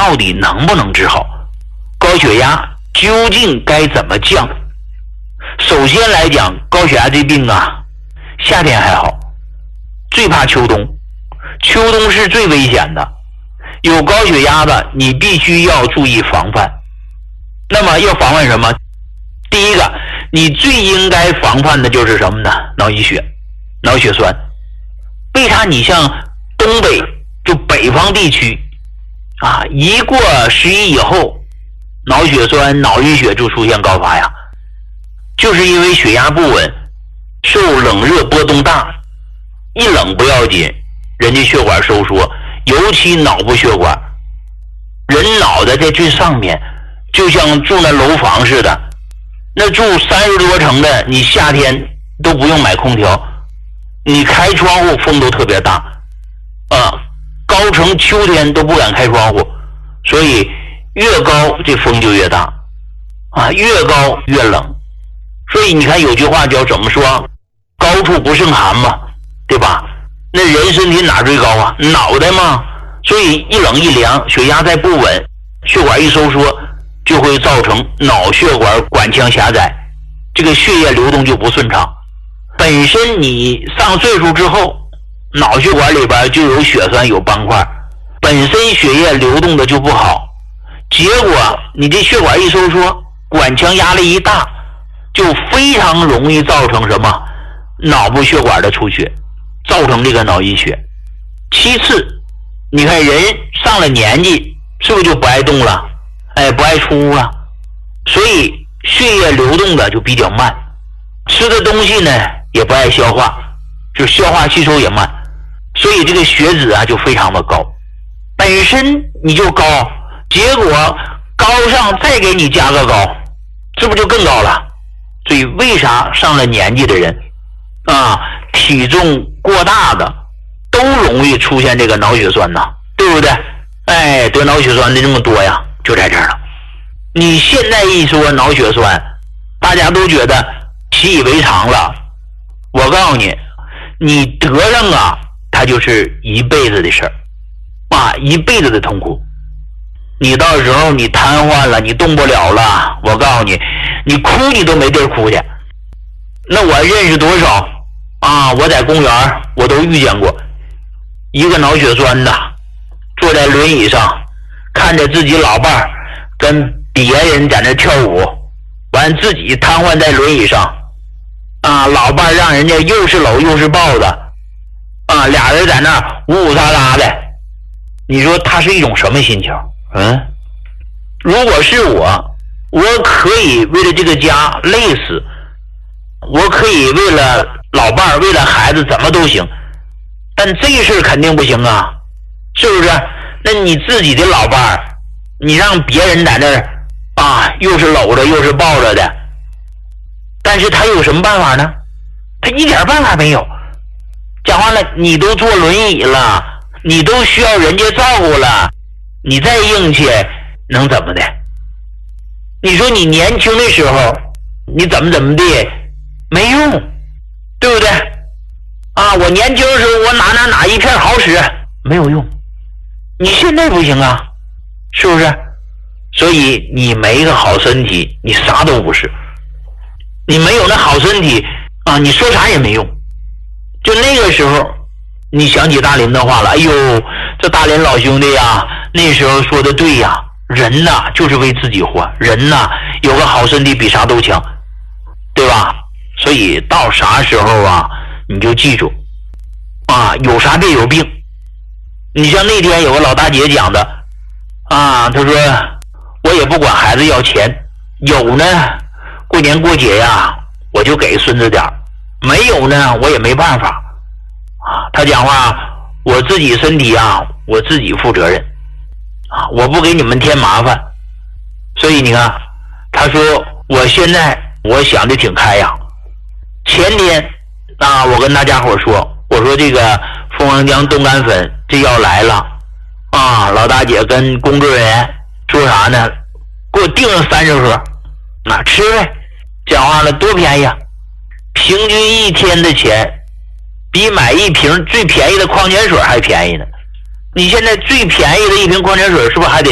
到底能不能治好？高血压究竟该怎么降？首先来讲，高血压这病啊，夏天还好，最怕秋冬，秋冬是最危险的。有高血压的，你必须要注意防范。那么要防范什么？第一个，你最应该防范的就是什么呢？脑溢血、脑血栓。为啥你像东北就北方地区啊，一过11以后，脑血栓、脑溢血就出现高发呀？就是因为血压不稳，受冷热波动大，一冷不要紧，人家血管收缩，尤其脑部血管，人脑袋在最上面，就像住那楼房似的，那住30多层的，你夏天都不用买空调，你开窗户风都特别大啊，高层秋天都不敢开窗户，所以越高这风就越大啊，越高越冷。所以你看有句话叫怎么说？高处不胜寒嘛，对吧？那人身体哪最高啊？脑袋嘛。所以一冷一凉，血压再不稳，血管一收缩，就会造成脑血管管腔狭窄，这个血液流动就不顺畅。本身你上岁数之后，脑血管里边就有血栓有斑块，本身血液流动的就不好，结果你这血管一收缩，管腔压力一大，就非常容易造成什么？脑部血管的出血，造成这个脑溢血。其次，你看人上了年纪，是不是就不爱动了？不爱出屋了，所以血液流动的就比较慢，吃的东西呢也不爱消化，就消化吸收也慢，所以这个血脂啊就非常的高。本身你就高，结果高上再给你加个高，这不就更高了？所以为啥上了年纪的人啊，体重过大的都容易出现这个脑血栓呢？对不对？得脑血栓的这么多呀，就在这儿了。你现在一说脑血栓，大家都觉得习以为常了。我告诉你，你得上啊，它就是一辈子的事儿啊，一辈子的痛苦。你到时候你瘫痪了，你动不了了，我告诉你，你哭你都没地儿哭去。那我认识多少啊？我在公园我都遇见过一个脑血栓的，坐在轮椅上，看着自己老伴儿跟别人在那跳舞，完自己瘫痪在轮椅上啊，老伴儿让人家又是搂又是抱的啊，俩人在那呜呜喳喳的，你说他是一种什么心情？如果是我可以为了这个家累死，我可以为了老伴儿为了孩子怎么都行，但这事肯定不行啊，是不是？那你自己的老伴儿，你让别人在那儿啊，又是搂着又是抱着的，但是他有什么办法呢？他一点办法没有。讲话了，你都坐轮椅了，你都需要人家照顾了，你再硬气能怎么的？你说你年轻的时候你怎么的没用，对不对啊？我年轻的时候我哪一片好使，没有用。你现在不行啊，是不是？所以你没个好身体，你啥都不是。你没有那好身体啊，你说啥也没用。就那个时候你想起大林的话了，哎呦，这大林老兄弟呀，那时候说的对呀，人呐就是为自己活，人呐有个好身体比啥都强，对吧？所以到啥时候啊，你就记住啊，有啥别有病。你像那天有个老大姐讲的啊，她说我也不管孩子要钱，有呢过年过节呀我就给孙子点，没有呢我也没办法啊。她讲话，我自己身体啊我自己负责任啊，我不给你们添麻烦。所以你看，她说我现在我想的挺开呀。前天啊，我跟大家伙说，我说这个凤凰江冻干粉这要来了啊，老大姐跟工作人员说啥呢？给我订了30盒，那吃呗。讲话了，多便宜啊！平均一天的钱比买一瓶最便宜的矿泉水还便宜呢。你现在最便宜的一瓶矿泉水是不是还得